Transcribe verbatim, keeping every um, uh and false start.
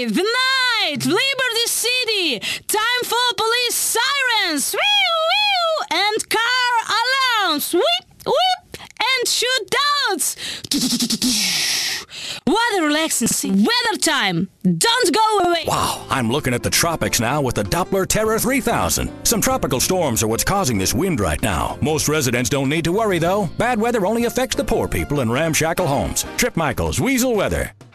day, the night, Liberty City. Time for police sirens. Wee, wee, and car alarms. Whip, whip, and shootouts. What a relaxing scene. Weather time. Don't go away. Wow, I'm looking at the tropics now with the Doppler Terra three thousand. Some tropical storms are what's causing this wind right now. Most residents don't need to worry, though. Bad weather only affects the poor people in ramshackle homes. Trip Michaels, Weasel Weather.